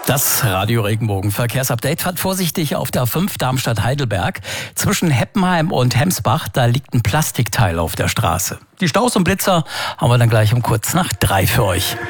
Das Radio Regenbogen Verkehrsupdate fährt vorsichtig auf der 5 Darmstadt-Heidelberg. Zwischen Heppenheim und Hemsbach, da liegt ein Plastikteil auf der Straße. Die Staus und Blitzer haben wir dann gleich um kurz nach 3 für euch.